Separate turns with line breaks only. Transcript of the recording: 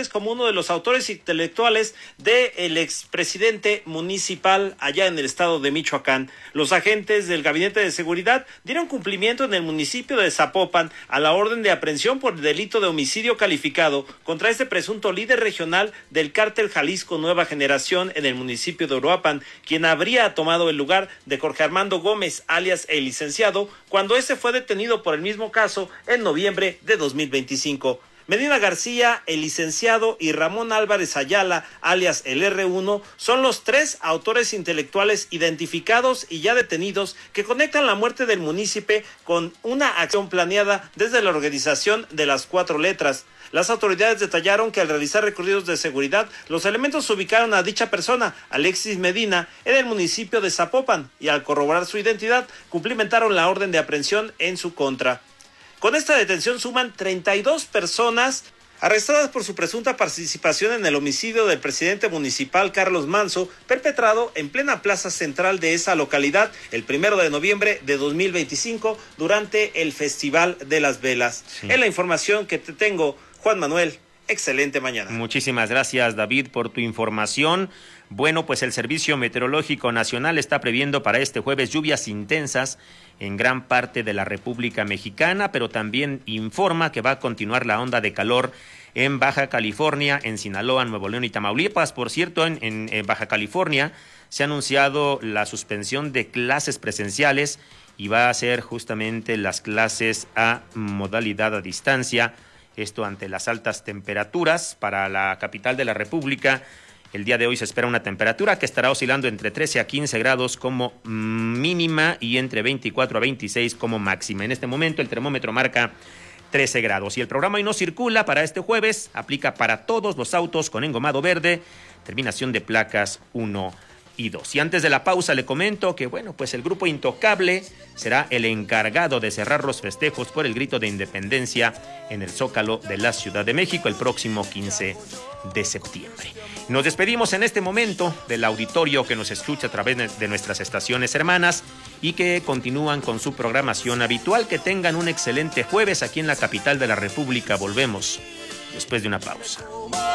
González como uno de los autores intelectuales del expresidente municipal allá en el estado de Michoacán. Los agentes del Gabinete de Seguridad dieron cumplimiento en el municipio de Zapopan a la orden de aprehensión por delito de homicidio calificado contra este presunto líder regional del cártel Jalisco Nueva Generación en el municipio de Uruapan, quien habría tomado el lugar de Jorge Armando Gómez, alias el licenciado, cuando este fue detenido por el mismo caso en noviembre de 2025. Medina García, el licenciado y Ramón Álvarez Ayala, alias el R1, son los 3 autores intelectuales identificados y ya detenidos que conectan la muerte del munícipe con una acción planeada desde la organización de las 4 letras. Las autoridades detallaron que al realizar recorridos de seguridad, los elementos ubicaron a dicha persona, Alexis Medina, en el municipio de Zapopan, y al corroborar su identidad, cumplimentaron la orden de aprehensión en su contra. Con esta detención suman 32 personas arrestadas por su presunta participación en el homicidio del presidente municipal Carlos Manso, perpetrado en plena plaza central de esa localidad el 1 de noviembre de 2025 durante el Festival de las Velas. Sí. Es la información que te tengo, Juan Manuel. Excelente mañana.
Muchísimas gracias, David, por tu información. Bueno, pues el Servicio Meteorológico Nacional está previendo para este jueves lluvias intensas en gran parte de la República Mexicana, pero también informa que va a continuar la onda de calor en Baja California, en Sinaloa, Nuevo León y Tamaulipas. Por cierto, en Baja California se ha anunciado la suspensión de clases presenciales y va a ser justamente las clases a modalidad a distancia. Esto ante las altas temperaturas. Para la capital de la República, el día de hoy se espera una temperatura que estará oscilando entre 13 a 15 grados como mínima y entre 24 a 26 como máxima. En este momento el termómetro marca 13 grados. Y el programa Hoy No Circula para este jueves aplica para todos los autos con engomado verde, terminación de placas 1 y 2. Y antes de la pausa le comento que, bueno, pues el grupo Intocable será el encargado de cerrar los festejos por el grito de independencia en el Zócalo de la Ciudad de México el próximo 15 de septiembre. Nos despedimos en este momento del auditorio que nos escucha a través de nuestras estaciones hermanas y que continúan con su programación habitual. Que tengan un excelente jueves aquí en la capital de la República. Volvemos después de una pausa.